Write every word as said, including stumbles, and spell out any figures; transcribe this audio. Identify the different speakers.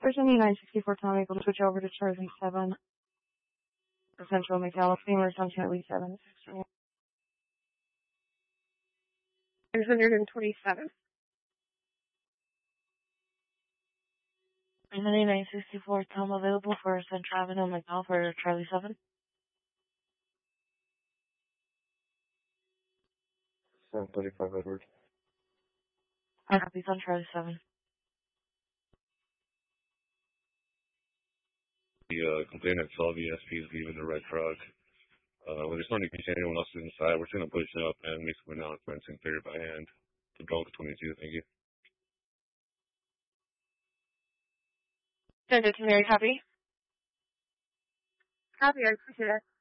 Speaker 1: Virginia nine sixty-four Tom, able to switch over to Charlie seven. Central McAllis, Beamer, Sun Charlie seven. six hundred twenty-seven. Virginia nine sixty-four Tom, available for Central Avenue McAllis for Charlie seven.
Speaker 2: seven thirty-five Edward.
Speaker 1: I copy on Charlie seven.
Speaker 2: The uh, complainant saw the S Ps leaving the red truck. Uh, when there's not anyone else inside, we're just going to push up and make some announcements and clear it by hand. The Bronx twenty-two, thank you.
Speaker 1: Send it to Mary, copy. Copy, I appreciate it.